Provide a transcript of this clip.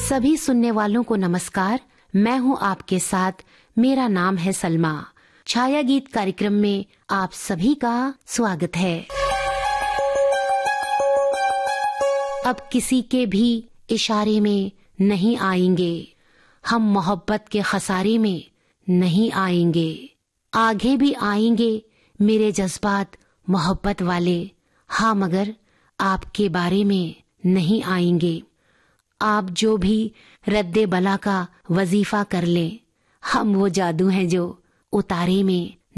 सभी सुनने वालों को नमस्कार। मैं हूं आपके साथ, मेरा नाम है सलमा। छाया गीत कार्यक्रम में आप सभी का स्वागत है। अब किसी के भी इशारे में नहीं आएंगे, हम मोहब्बत के खसारे में नहीं आएंगे। आगे भी आएंगे मेरे जज्बात मोहब्बत वाले, हाँ मगर आपके बारे में नहीं आएंगे। आप जो भी रद्दे बला का वजीफा कर लें, हम वो जादू हैं जो उतारे में